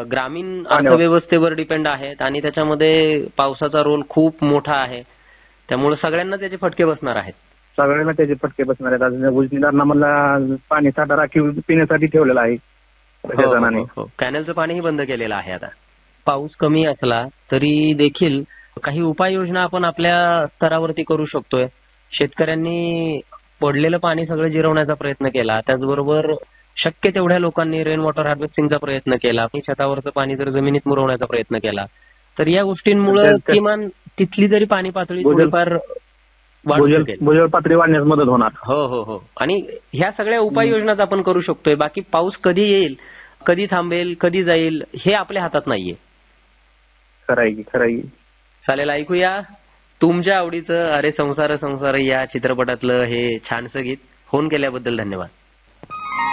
ग्रामीण पाण्यावर. अर्थव्यवस्थेवर डिपेंड आहेत आणि त्याच्यामध्ये पावसाचा रोल खूप मोठा आहे. त्यामुळे सगळ्यांना त्याचे फटके बसणार आहेत. सगळ्यांना त्याचे फटके बसणार आहेत. आज उजनी धरणामधला पाणी साठा राखीव पिण्यासाठी ठेवलेला आहे प्रशासनाने. कॅनलचं पाणीही बंद केलेलं आहे आता. पाऊस कमी असला तरी देखील काही उपाययोजना आपण आपल्या स्तरावरती करू शकतोय. शेतकऱ्यांनी पडलेलं पाणी सगळं जिरवण्याचा प्रयत्न केला. त्याचबरोबर शक्य तेवढ्या लोकांनी रेन वॉटर हार्वेस्टिंगचा प्रयत्न केला. छतावरचं पाणी जर जमिनीत मुरवण्याचा प्रयत्न केला तर या गोष्टींमुळे किमान तिथली तरी पाणी पातळी थोडीफार वाढू शकेल. भूजल पातळी वाढण्यास मदत होणार. हो. आणि ह्या सगळ्या उपाययोजनाच आपण करू शकतोय. बाकी पाऊस कधी येईल, कधी थांबेल, कधी जाईल हे आपल्या हातात नाहीये. खरंय. चालेल, ऐकूया तुमच्या आवडीचं अरे संसार संसार या चित्रपटातलं हे छानसं गीत. फोन केल्याबद्दल धन्यवाद.